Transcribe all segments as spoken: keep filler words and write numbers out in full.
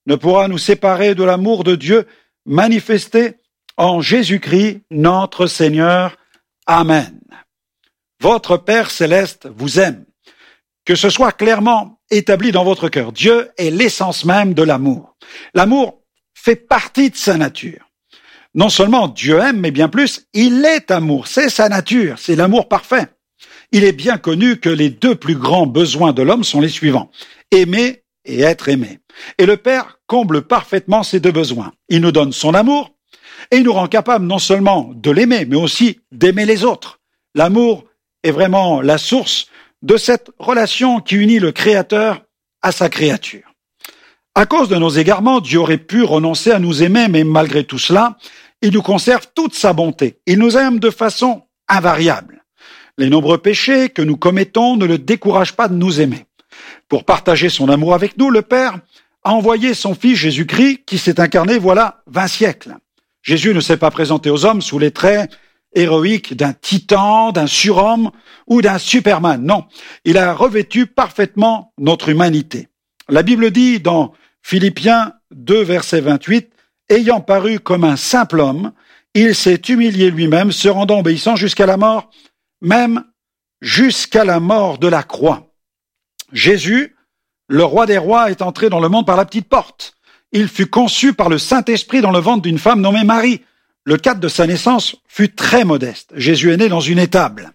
ne pourra nous séparer de l'amour de Dieu manifesté en Jésus-Christ, notre Seigneur. Amen. Votre Père céleste vous aime. Que ce soit clairement établi dans votre cœur. Dieu est l'essence même de l'amour. L'amour fait partie de sa nature. Non seulement Dieu aime, mais bien plus, il est amour. C'est sa nature, c'est l'amour parfait. Il est bien connu que les deux plus grands besoins de l'homme sont les suivants. Aimer et être aimé. Et le Père comble parfaitement ces deux besoins. Il nous donne son amour et il nous rend capable non seulement de l'aimer, mais aussi d'aimer les autres. L'amour est vraiment la source de cette relation qui unit le Créateur à sa créature. À cause de nos égarements, Dieu aurait pu renoncer à nous aimer, mais malgré tout cela, il nous conserve toute sa bonté. Il nous aime de façon invariable. Les nombreux péchés que nous commettons ne le découragent pas de nous aimer. Pour partager son amour avec nous, le Père a envoyé son Fils Jésus-Christ qui s'est incarné voilà vingt siècles. Jésus ne s'est pas présenté aux hommes sous les traits héroïques d'un titan, d'un surhomme ou d'un Superman. Non, il a revêtu parfaitement notre humanité. La Bible dit dans Philippiens deux, verset vingt-huit, « Ayant paru comme un simple homme, il s'est humilié lui-même, se rendant obéissant jusqu'à la mort, même jusqu'à la mort de la croix. » Jésus, le roi des rois, est entré dans le monde par la petite porte. Il fut conçu par le Saint-Esprit dans le ventre d'une femme nommée Marie. Le cadre de sa naissance fut très modeste. Jésus est né dans une étable.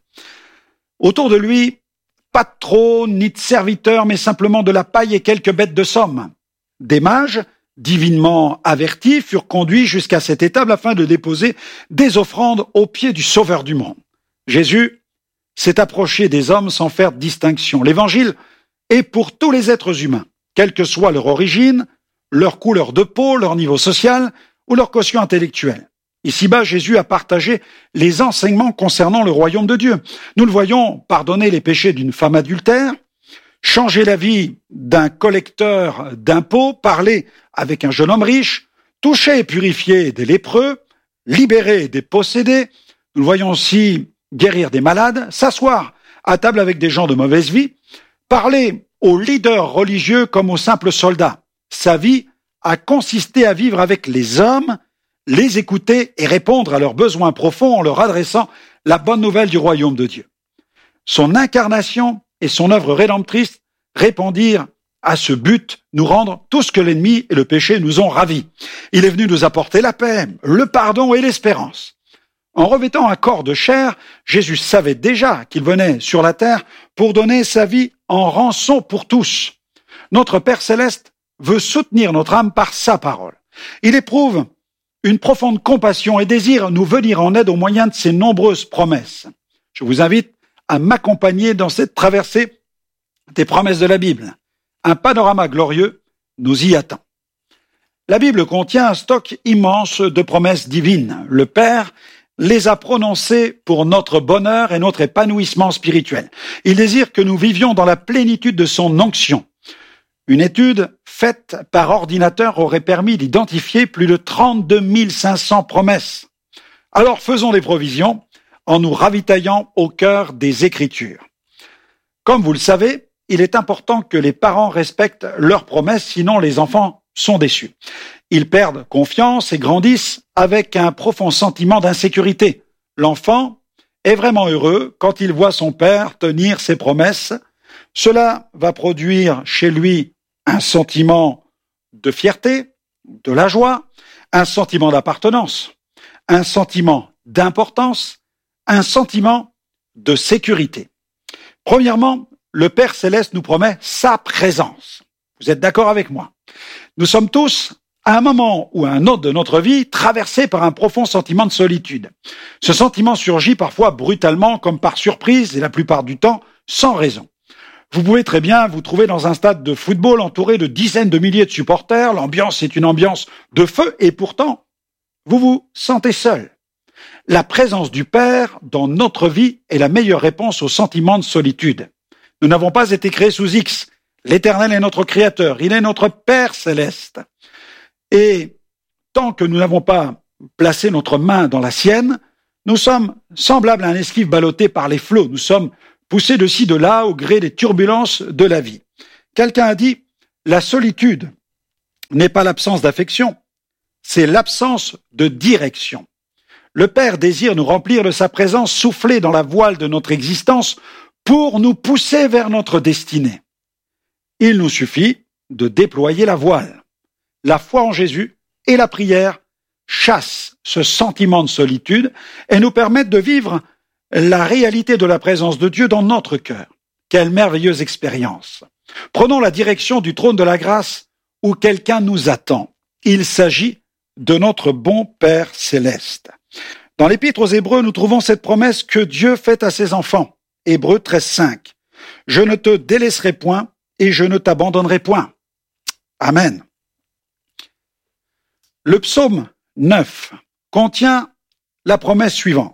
Autour de lui, pas de trône ni de serviteurs, mais simplement de la paille et quelques bêtes de somme. Des mages, divinement avertis, furent conduits jusqu'à cette étable afin de déposer des offrandes aux pieds du Sauveur du monde. Jésus s'est approché des hommes sans faire de distinction. L'Évangile est pour tous les êtres humains, quelle que soit leur origine, leur couleur de peau, leur niveau social ou leur quotient intellectuel. Ici-bas, Jésus a partagé les enseignements concernant le royaume de Dieu. Nous le voyons pardonner les péchés d'une femme adultère, changer la vie d'un collecteur d'impôts, parler avec un jeune homme riche, toucher et purifier des lépreux, libérer des possédés. Nous le voyons aussi guérir des malades, s'asseoir à table avec des gens de mauvaise vie, parler aux leaders religieux comme aux simples soldats. Sa vie a consisté à vivre avec les hommes, les écouter et répondre à leurs besoins profonds en leur adressant la bonne nouvelle du royaume de Dieu. Son incarnation et son œuvre rédemptrice répondirent à ce but, nous rendre tout ce que l'ennemi et le péché nous ont ravis. Il est venu nous apporter la paix, le pardon et l'espérance. En revêtant un corps de chair, Jésus savait déjà qu'il venait sur la terre pour donner sa vie en rançon pour tous. Notre Père céleste veut soutenir notre âme par sa parole. Il éprouve une profonde compassion et désire nous venir en aide au moyen de ses nombreuses promesses. Je vous invite à m'accompagner dans cette traversée des promesses de la Bible. Un panorama glorieux nous y attend. La Bible contient un stock immense de promesses divines. Le Père les a prononcées pour notre bonheur et notre épanouissement spirituel. Il désire que nous vivions dans la plénitude de son onction. Une étude faite par ordinateur aurait permis d'identifier plus de trente-deux mille cinq cents promesses. Alors faisons des provisions en nous ravitaillant au cœur des Écritures. Comme vous le savez, il est important que les parents respectent leurs promesses, sinon les enfants sont déçus. Ils perdent confiance et grandissent avec un profond sentiment d'insécurité. L'enfant est vraiment heureux quand il voit son père tenir ses promesses. Cela va produire chez lui un sentiment de fierté, de la joie, un sentiment d'appartenance, un sentiment d'importance, un sentiment de sécurité. Premièrement, le Père céleste nous promet sa présence. Vous êtes d'accord avec moi? Nous sommes tous, à un moment ou à un autre de notre vie, traversés par un profond sentiment de solitude. Ce sentiment surgit parfois brutalement, comme par surprise, et la plupart du temps, sans raison. Vous pouvez très bien vous trouver dans un stade de football entouré de dizaines de milliers de supporters. L'ambiance est une ambiance de feu et pourtant, vous vous sentez seul. La présence du Père dans notre vie est la meilleure réponse au sentiment de solitude. Nous n'avons pas été créés sous X. L'Éternel est notre Créateur. Il est notre Père céleste. Et tant que nous n'avons pas placé notre main dans la sienne, nous sommes semblables à un esquif ballotté par les flots. Nous sommes poussés de ci, de là, au gré des turbulences de la vie. Quelqu'un a dit, la solitude n'est pas l'absence d'affection, c'est l'absence de direction. Le Père désire nous remplir de sa présence, souffler dans la voile de notre existence pour nous pousser vers notre destinée. Il nous suffit de déployer la voile. La foi en Jésus et la prière chassent ce sentiment de solitude et nous permettent de vivre la réalité de la présence de Dieu dans notre cœur. Quelle merveilleuse expérience! Prenons la direction du trône de la grâce où quelqu'un nous attend. Il s'agit de notre bon Père céleste. Dans l'Épître aux Hébreux, nous trouvons cette promesse que Dieu fait à ses enfants. Hébreux treize, cinq. Je ne te délaisserai point et je ne t'abandonnerai point. Amen. Le psaume neuf contient la promesse suivante.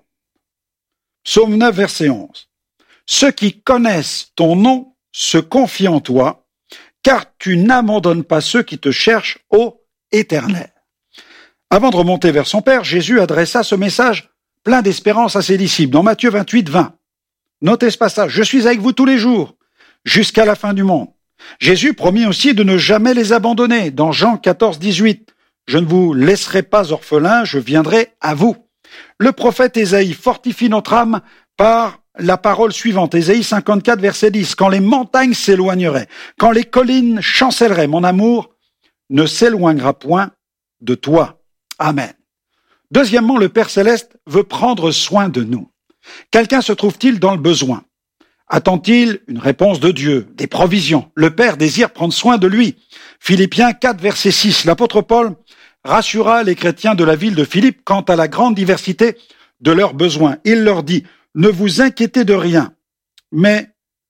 Psaume neuf, verset onze. Ceux qui connaissent ton nom se confient en toi, car tu n'abandonnes pas ceux qui te cherchent, ô Éternel. Avant de remonter vers son Père, Jésus adressa ce message plein d'espérance à ses disciples dans Matthieu vingt-huit, vingt. Notez ce passage. Je suis avec vous tous les jours, jusqu'à la fin du monde. Jésus promit aussi de ne jamais les abandonner dans Jean quatorze, dix-huit. Je ne vous laisserai pas orphelins, je viendrai à vous. Le prophète Ésaïe fortifie notre âme par la parole suivante, Ésaïe cinquante-quatre, verset dix. Quand les montagnes s'éloigneraient, quand les collines chancelleraient, mon amour ne s'éloignera point de toi. Amen. Deuxièmement, le Père Céleste veut prendre soin de nous. Quelqu'un se trouve-t-il dans le besoin? Attend-il une réponse de Dieu, des provisions? Le Père désire prendre soin de lui. Philippiens quatre, verset six. L'apôtre Paul rassura les chrétiens de la ville de Philippe quant à la grande diversité de leurs besoins. Il leur dit, ne vous inquiétez de rien, mais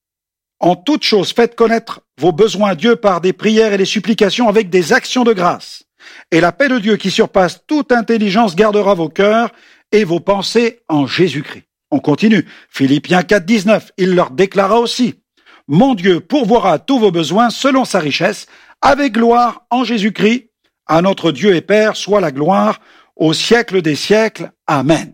en toute chose faites connaître vos besoins à Dieu par des prières et des supplications avec des actions de grâce. Et la paix de Dieu qui surpasse toute intelligence gardera vos cœurs et vos pensées en Jésus-Christ. On continue. Philippiens quatre, dix-neuf. Il leur déclara aussi, mon Dieu pourvoira tous vos besoins selon sa richesse, avec gloire en Jésus-Christ. À notre Dieu et Père soit la gloire au siècle des siècles. Amen.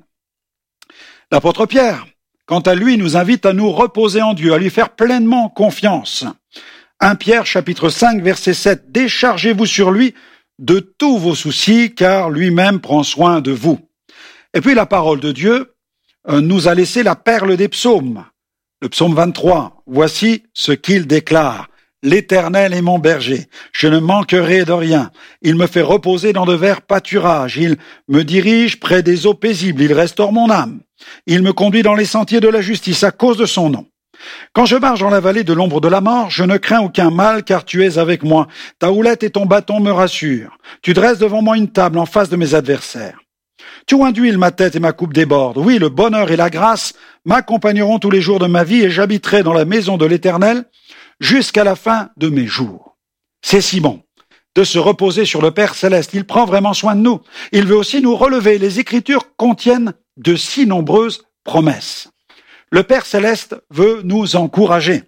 L'apôtre Pierre, quant à lui, nous invite à nous reposer en Dieu, à lui faire pleinement confiance. premier Pierre chapitre cinq, verset sept. Déchargez-vous sur lui de tous vos soucis, car lui-même prend soin de vous. Et puis la parole de Dieu nous a laissé la perle des psaumes. Le psaume vingt-trois, voici ce qu'il déclare. L'Éternel est mon berger, je ne manquerai de rien. Il me fait reposer dans de verts pâturages, il me dirige près des eaux paisibles, il restaure mon âme. Il me conduit dans les sentiers de la justice à cause de son nom. Quand je marche dans la vallée de l'ombre de la mort, je ne crains aucun mal, car tu es avec moi. Ta houlette et ton bâton me rassurent. Tu dresses devant moi une table en face de mes adversaires. Tu induis ma tête et ma coupe déborde. Oui, le bonheur et la grâce m'accompagneront tous les jours de ma vie et j'habiterai dans la maison de l'Éternel jusqu'à la fin de mes jours. C'est si bon de se reposer sur le Père Céleste. Il prend vraiment soin de nous. Il veut aussi nous relever. Les Écritures contiennent de si nombreuses promesses. Le Père Céleste veut nous encourager.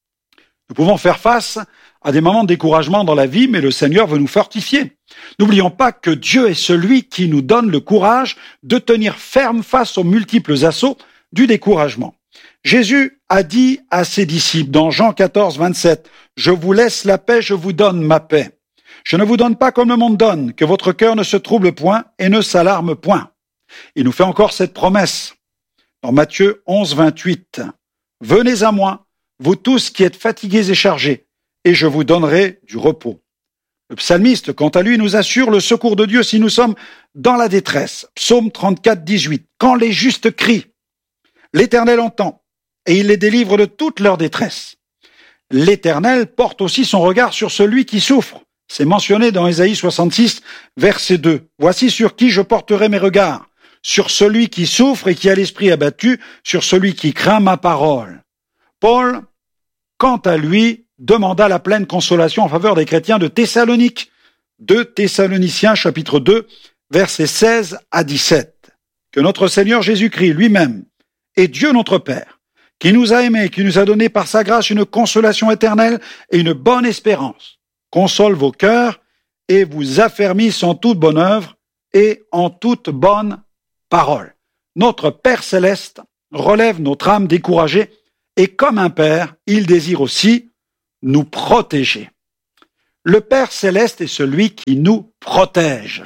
Nous pouvons faire face à des moments de découragement dans la vie, mais le Seigneur veut nous fortifier. N'oublions pas que Dieu est celui qui nous donne le courage de tenir ferme face aux multiples assauts du découragement. Jésus a dit à ses disciples dans Jean quatorze, vingt-sept, « Je vous laisse la paix, je vous donne ma paix. Je ne vous donne pas comme le monde donne, que votre cœur ne se trouble point et ne s'alarme point. » Il nous fait encore cette promesse dans Matthieu onze, vingt-huit. « Venez à moi, vous tous qui êtes fatigués et chargés, et je vous donnerai du repos. » Le psalmiste, quant à lui, nous assure le secours de Dieu si nous sommes dans la détresse. Psaume trente-quatre, dix-huit. « Quand les justes crient, l'Éternel entend, et il les délivre de toute leur détresse. » L'Éternel porte aussi son regard sur celui qui souffre. C'est mentionné dans Ésaïe soixante-six, verset deux. « Voici sur qui je porterai mes regards, sur celui qui souffre et qui a l'esprit abattu, sur celui qui craint ma parole. » Paul, quant à lui, demanda la pleine consolation en faveur des chrétiens de Thessalonique. deux Thessaloniciens chapitre deux, versets seize à dix-sept. Que notre Seigneur Jésus-Christ lui-même et Dieu notre Père, qui nous a aimés, qui nous a donné par sa grâce une consolation éternelle et une bonne espérance, console vos cœurs et vous affermisse en toute bonne œuvre et en toute bonne parole. Notre Père Céleste relève notre âme découragée et comme un Père, il désire aussi nous protéger. Le Père céleste est celui qui nous protège.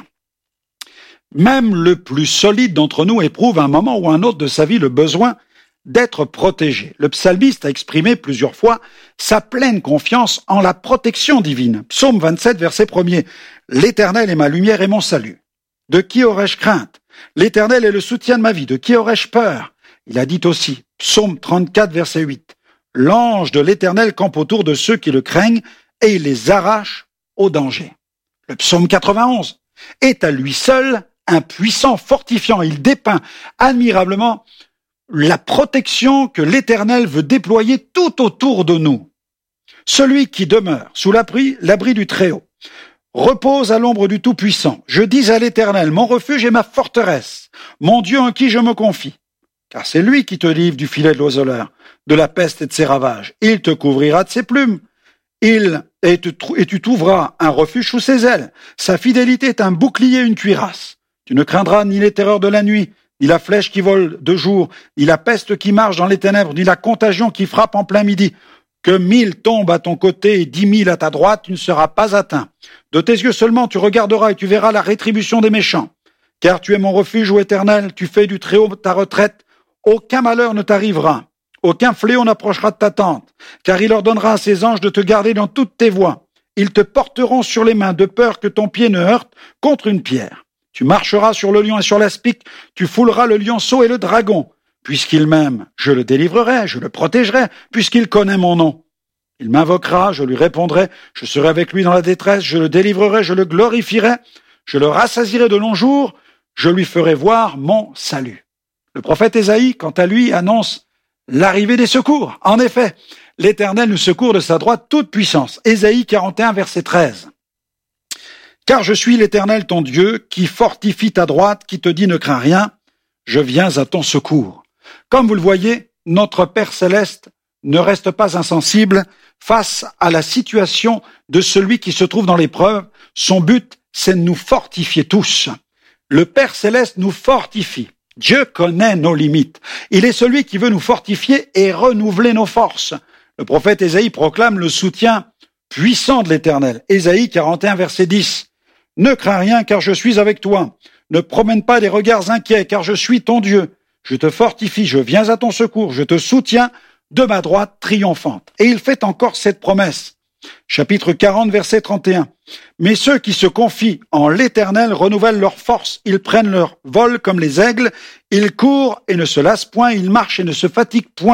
Même le plus solide d'entre nous éprouve à un moment ou à un autre de sa vie le besoin d'être protégé. Le psalmiste a exprimé plusieurs fois sa pleine confiance en la protection divine. Psaume vingt-sept, verset premier. « L'Éternel est ma lumière et mon salut. De qui aurais-je crainte? L'Éternel est le soutien de ma vie. De qui aurais-je peur ?» Il a dit aussi, Psaume trente-quatre, verset huit. « L'ange de l'Éternel campe autour de ceux qui le craignent et il les arrache au danger. » Le psaume quatre-vingt-onze est à lui seul un puissant fortifiant. Il dépeint admirablement la protection que l'Éternel veut déployer tout autour de nous. Celui qui demeure sous l'abri, l'abri du Très-Haut repose à l'ombre du Tout-Puissant. Je dis à l'Éternel, mon refuge et ma forteresse, mon Dieu en qui je me confie. Car c'est lui qui te livre du filet de l'oiseleur, de la peste et de ses ravages. Il te couvrira de ses plumes. Il, et tu, et tu trouveras un refuge sous ses ailes. Sa fidélité est un bouclier et une cuirasse. Tu ne craindras ni les terreurs de la nuit, ni la flèche qui vole de jour, ni la peste qui marche dans les ténèbres, ni la contagion qui frappe en plein midi. Que mille tombent à ton côté et dix mille à ta droite, tu ne seras pas atteint. De tes yeux seulement tu regarderas et tu verras la rétribution des méchants. Car tu es mon refuge, ô Éternel, tu fais du Très-Haut ta retraite. Aucun malheur ne t'arrivera, aucun fléau n'approchera de ta tente, car il ordonnera à ses anges de te garder dans toutes tes voies. Ils te porteront sur les mains de peur que ton pied ne heurte contre une pierre. Tu marcheras sur le lion et sur l'aspic, tu fouleras le lionceau et le dragon. Puisqu'il m'aime, je le délivrerai, je le protégerai, puisqu'il connaît mon nom. Il m'invoquera, je lui répondrai, je serai avec lui dans la détresse, je le délivrerai, je le glorifierai, je le rassasierai de longs jours, je lui ferai voir mon salut. Le prophète Ésaïe, quant à lui, annonce l'arrivée des secours. En effet, l'Éternel nous secourt de sa droite toute puissance. Ésaïe quarante et un, verset treize. Car je suis l'Éternel ton Dieu, qui fortifie ta droite, qui te dit ne crains rien, je viens à ton secours. Comme vous le voyez, notre Père céleste ne reste pas insensible face à la situation de celui qui se trouve dans l'épreuve. Son but, c'est de nous fortifier tous. Le Père céleste nous fortifie. Dieu connaît nos limites. Il est celui qui veut nous fortifier et renouveler nos forces. Le prophète Ésaïe proclame le soutien puissant de l'Éternel. Ésaïe quarante et un, verset dix. « Ne crains rien, car je suis avec toi. Ne promène pas des regards inquiets, car je suis ton Dieu. Je te fortifie, je viens à ton secours, je te soutiens de ma droite triomphante. » Et il fait encore cette promesse. Chapitre quarante, verset trente et un. « Mais ceux qui se confient en l'Éternel renouvellent leur force, ils prennent leur vol comme les aigles, ils courent et ne se lassent point, ils marchent et ne se fatiguent point. »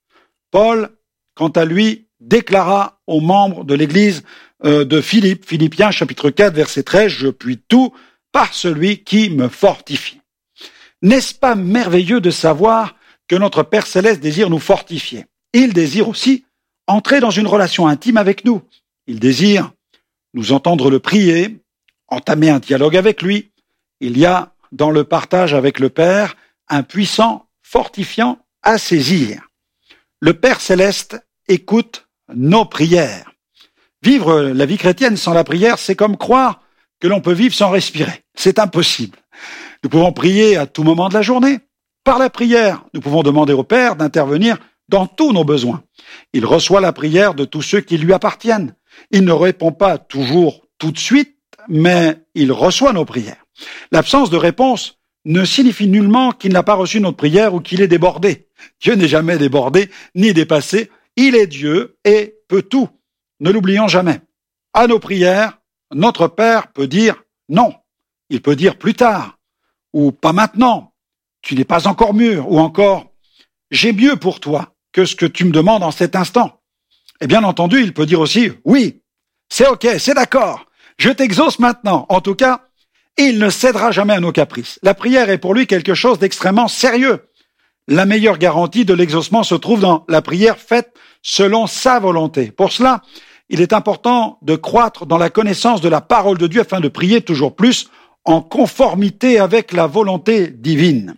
Paul, quant à lui, déclara aux membres de l'église de Philippe, Philippiens chapitre quatre, verset treize, « Je puis tout par celui qui me fortifie. » N'est-ce pas merveilleux de savoir que notre Père céleste désire nous fortifier? Il désire aussi entrer dans une relation intime avec nous. Il désire nous entendre le prier, entamer un dialogue avec lui. Il y a dans le partage avec le Père un puissant fortifiant à saisir. Le Père céleste écoute nos prières. Vivre la vie chrétienne sans la prière, c'est comme croire que l'on peut vivre sans respirer. C'est impossible. Nous pouvons prier à tout moment de la journée. Par la prière, nous pouvons demander au Père d'intervenir dans tous nos besoins. Il reçoit la prière de tous ceux qui lui appartiennent. Il ne répond pas toujours tout de suite, mais il reçoit nos prières. L'absence de réponse ne signifie nullement qu'il n'a pas reçu notre prière ou qu'il est débordé. Dieu n'est jamais débordé ni dépassé. Il est Dieu et peut tout. Ne l'oublions jamais. À nos prières, notre Père peut dire non. Il peut dire plus tard ou pas maintenant. Tu n'es pas encore mûr ou encore j'ai mieux pour toi que ce que tu me demandes en cet instant. Et bien entendu, il peut dire aussi oui, c'est ok, c'est d'accord, je t'exauce maintenant. En tout cas, il ne cédera jamais à nos caprices. La prière est pour lui quelque chose d'extrêmement sérieux. La meilleure garantie de l'exaucement se trouve dans la prière faite selon sa volonté. Pour cela, il est important de croître dans la connaissance de la parole de Dieu afin de prier toujours plus en conformité avec la volonté divine.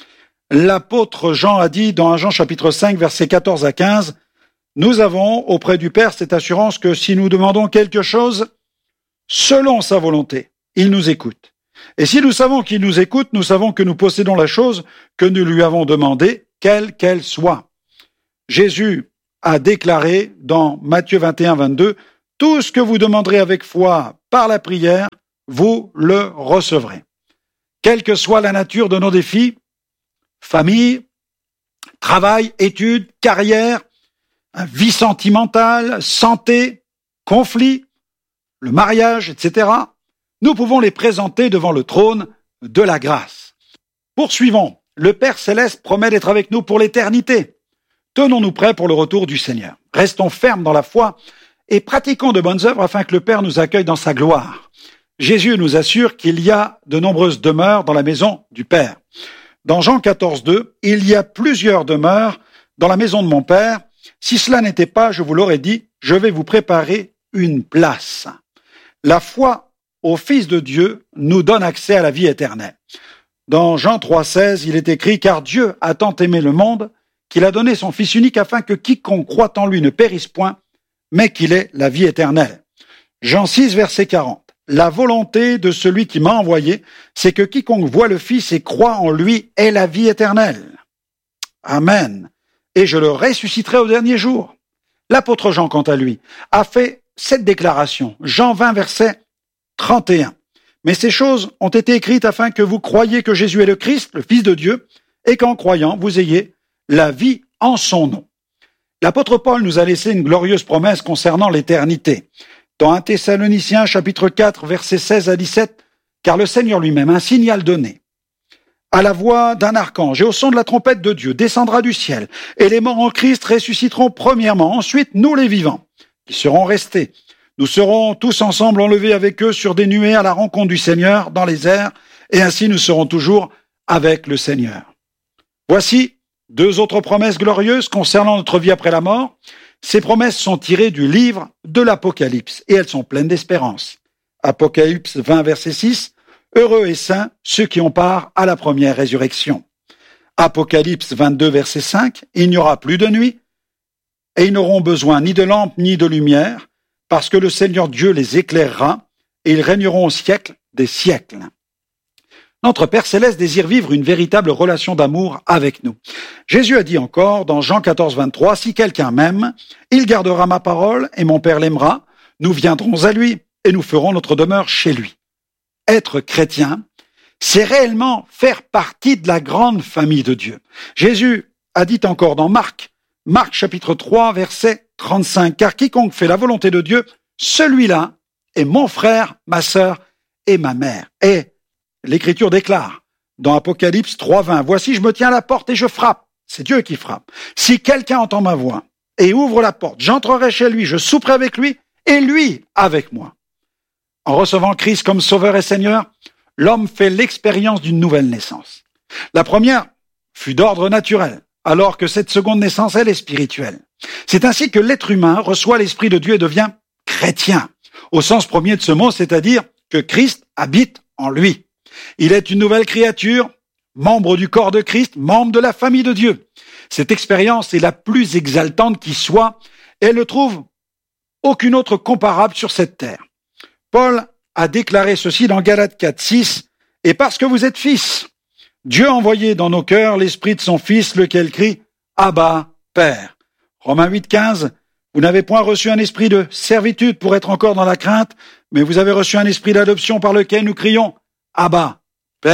L'apôtre Jean a dit dans Jean chapitre cinq, versets quatorze à quinze, « Nous avons auprès du Père cette assurance que si nous demandons quelque chose selon sa volonté, il nous écoute. Et si nous savons qu'il nous écoute, nous savons que nous possédons la chose que nous lui avons demandée, quelle qu'elle soit. » Jésus a déclaré dans Matthieu vingt et un, vingt-deux, tout ce que vous demanderez avec foi par la prière, vous le recevrez. Quelle que soit la nature de nos défis, famille, travail, études, carrière, vie sentimentale, santé, conflit, le mariage, et cetera, nous pouvons les présenter devant le trône de la grâce. Poursuivons. Le Père Céleste promet d'être avec nous pour l'éternité. Tenons-nous prêts pour le retour du Seigneur. Restons fermes dans la foi et pratiquons de bonnes œuvres afin que le Père nous accueille dans sa gloire. Jésus nous assure qu'il y a de nombreuses demeures dans la maison du Père. Dans Jean quatorze, deux, « Il y a plusieurs demeures dans la maison de mon Père. Si cela n'était pas, je vous l'aurais dit, je vais vous préparer une place. » La foi au Fils de Dieu nous donne accès à la vie éternelle. Dans Jean trois, seize, il est écrit « Car Dieu a tant aimé le monde qu'il a donné son Fils unique afin que quiconque croit en lui ne périsse point, mais qu'il ait la vie éternelle. » Jean six, verset quarante. « La volonté de celui qui m'a envoyé, c'est que quiconque voit le Fils et croit en lui ait la vie éternelle. » Amen. Et je le ressusciterai au dernier jour. L'apôtre Jean, quant à lui, a fait cette déclaration. Jean vingt, verset trente et un. « Mais ces choses ont été écrites afin que vous croyiez que Jésus est le Christ, le Fils de Dieu, et qu'en croyant, vous ayez la vie en son nom. » L'apôtre Paul nous a laissé une glorieuse promesse concernant l'éternité. Dans un Thessaloniciens, chapitre quatre, versets seize à dix-sept, « Car le Seigneur lui-même, un signal donné, à la voix d'un archange et au son de la trompette de Dieu, descendra du ciel, et les morts en Christ ressusciteront premièrement. Ensuite, nous les vivants, qui serons restés, nous serons tous ensemble enlevés avec eux sur des nuées à la rencontre du Seigneur dans les airs, et ainsi nous serons toujours avec le Seigneur. » Voici deux autres promesses glorieuses concernant notre vie après la mort. Ces promesses sont tirées du livre de l'Apocalypse, et elles sont pleines d'espérance. Apocalypse vingt, verset six, « Heureux et saints ceux qui ont part à la première résurrection. » Apocalypse vingt-deux, verset cinq, « Il n'y aura plus de nuit, et ils n'auront besoin ni de lampe ni de lumière, parce que le Seigneur Dieu les éclairera, et ils régneront au siècle des siècles. » Notre Père Céleste désire vivre une véritable relation d'amour avec nous. Jésus a dit encore dans Jean quatorze, vingt-trois, « Si quelqu'un m'aime, il gardera ma parole, et mon Père l'aimera. Nous viendrons à lui, et nous ferons notre demeure chez lui. » Être chrétien, c'est réellement faire partie de la grande famille de Dieu. Jésus a dit encore dans Marc, Marc chapitre trois, verset trente-cinq, « Car quiconque fait la volonté de Dieu, celui-là est mon frère, ma sœur et ma mère. » Et l'Écriture déclare dans Apocalypse trois, vingt, « Voici, je me tiens à la porte et je frappe. » C'est Dieu qui frappe. « Si quelqu'un entend ma voix et ouvre la porte, j'entrerai chez lui, je souperai avec lui et lui avec moi. » En recevant Christ comme Sauveur et Seigneur, l'homme fait l'expérience d'une nouvelle naissance. La première fut d'ordre naturel, alors que cette seconde naissance, elle est spirituelle. C'est ainsi que l'être humain reçoit l'Esprit de Dieu et devient chrétien, au sens premier de ce mot, c'est-à-dire que Christ habite en lui. Il est une nouvelle créature, membre du corps de Christ, membre de la famille de Dieu. Cette expérience est la plus exaltante qui soit, et elle ne trouve aucune autre comparable sur cette terre. Paul a déclaré ceci dans Galates quatre, six, « Et parce que vous êtes fils, Dieu a envoyé dans nos cœurs l'esprit de son Fils, lequel crie « Abba, Père ». Romains huit, quinze, « Vous n'avez point reçu un esprit de servitude pour être encore dans la crainte, mais vous avez reçu un esprit d'adoption par lequel nous crions « Abba, Père ».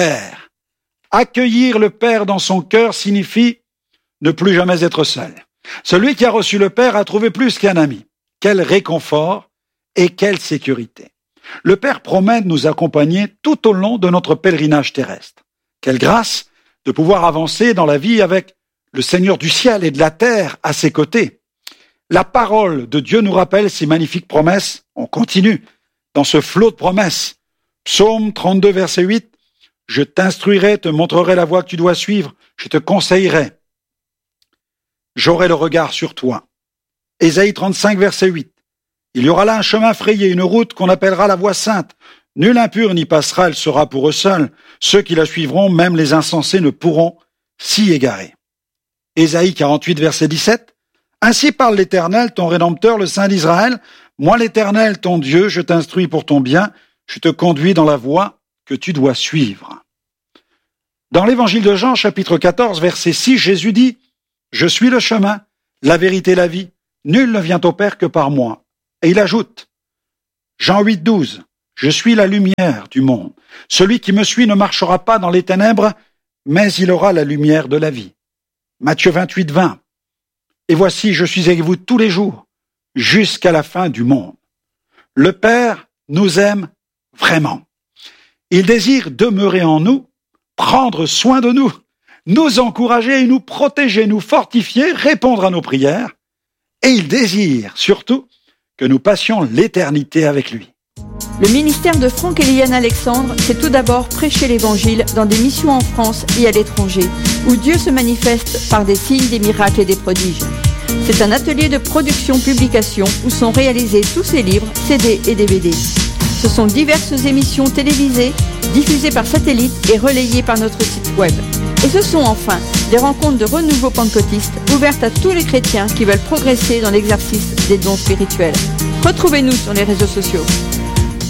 Accueillir le Père dans son cœur signifie ne plus jamais être seul. Celui qui a reçu le Père a trouvé plus qu'un ami. Quel réconfort et quelle sécurité. Le Père promet de nous accompagner tout au long de notre pèlerinage terrestre. Quelle grâce de pouvoir avancer dans la vie avec le Seigneur du ciel et de la terre à ses côtés. La parole de Dieu nous rappelle ces magnifiques promesses. On continue dans ce flot de promesses. Psaume trente-deux, verset huit. « Je t'instruirai, te montrerai la voie que tu dois suivre, je te conseillerai. J'aurai le regard sur toi. » Ésaïe trente-cinq, verset huit. Il y aura là un chemin frayé, une route qu'on appellera la voie sainte. Nul impur n'y passera, elle sera pour eux seuls. Ceux qui la suivront, même les insensés, ne pourront s'y égarer. Ésaïe quarante-huit, verset dix-sept. Ainsi parle l'Éternel, ton Rédempteur, le Saint d'Israël. Moi, l'Éternel, ton Dieu, je t'instruis pour ton bien. Je te conduis dans la voie que tu dois suivre. Dans l'évangile de Jean, chapitre quatorze, verset six, Jésus dit, « Je suis le chemin, la vérité et la vie. Nul ne vient au Père que par moi. » Et il ajoute, Jean huit, douze. Je suis la lumière du monde. Celui qui me suit ne marchera pas dans les ténèbres, mais il aura la lumière de la vie. Matthieu vingt-huit, vingt. Et voici, je suis avec vous tous les jours, jusqu'à la fin du monde. Le Père nous aime vraiment. Il désire demeurer en nous, prendre soin de nous, nous encourager et nous protéger, nous fortifier, répondre à nos prières. Et il désire surtout que nous passions l'éternité avec lui. Le ministère de Franck Eliane Alexandre, c'est tout d'abord prêcher l'Évangile dans des missions en France et à l'étranger, où Dieu se manifeste par des signes, des miracles et des prodiges. C'est un atelier de production-publication où sont réalisés tous ses livres, C D et D V D. Ce sont diverses émissions télévisées, diffusées par satellite et relayées par notre site web. Et ce sont enfin des rencontres de renouveau pentecôtiste ouvertes à tous les chrétiens qui veulent progresser dans l'exercice des dons spirituels. Retrouvez-nous sur les réseaux sociaux.